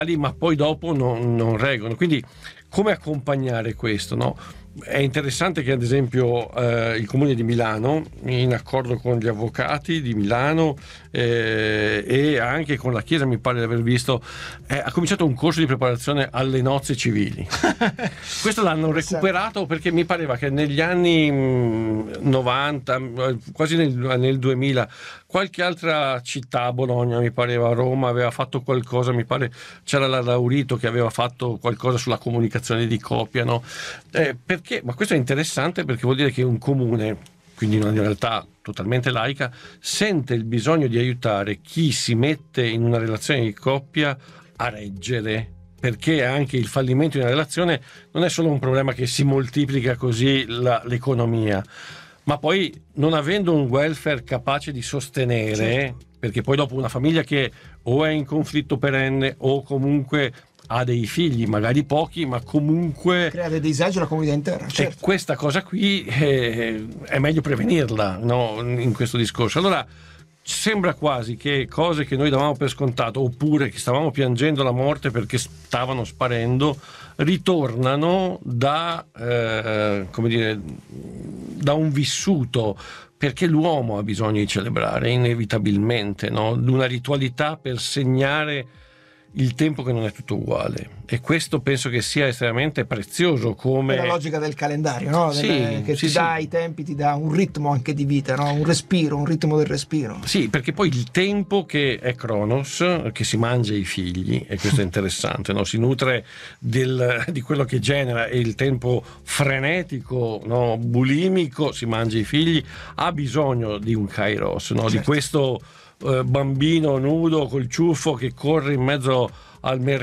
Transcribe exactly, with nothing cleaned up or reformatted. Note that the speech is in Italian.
ma poi dopo non, non reggono. Quindi come accompagnare questo, no? È interessante che ad esempio eh, il Comune di Milano, in accordo con gli avvocati di Milano eh, e anche con la Chiesa, mi pare di aver visto, eh, ha cominciato un corso di preparazione alle nozze civili. Questo l'hanno recuperato perché mi pareva che negli anni mh, novanta, quasi nel, nel duemila, qualche altra città, Bologna mi pareva, Roma aveva fatto qualcosa, mi pare c'era la Laurito che aveva fatto qualcosa sulla comunicazione di coppia, no? Eh, perché? Ma questo è interessante perché vuol dire che un comune, quindi una realtà totalmente laica, sente il bisogno di aiutare chi si mette in una relazione di coppia a reggere, perché anche il fallimento di una relazione non è solo un problema che si moltiplica così la, l'economia, ma poi non avendo un welfare capace di sostenere, certo. Perché poi dopo una famiglia che o è in conflitto perenne o comunque ha dei figli, magari pochi, ma comunque crea dei disagi alla comunità intera, certo. E questa cosa qui eh, è meglio prevenirla, no? In questo discorso. Allora sembra quasi che cose che noi davamo per scontato, oppure che stavamo piangendo la morte perché stavano sparendo, ritornano da eh, come dire, da un vissuto, perché l'uomo ha bisogno di celebrare inevitabilmente, no? Una ritualità per segnare il tempo che non è tutto uguale, e questo penso che sia estremamente prezioso come è la logica del calendario, no? Sì, Delle, che sì, ti dà sì. i tempi, ti dà un ritmo anche di vita, no? Un respiro, un ritmo del respiro. Sì, perché poi il tempo che è Cronos, che si mangia i figli, e questo è interessante, no? Si nutre del, di quello che genera, e il tempo frenetico, no? Bulimico, si mangia i figli, ha bisogno di un Kairos, no? Certo. Di questo bambino nudo col ciuffo che corre in mezzo al mercato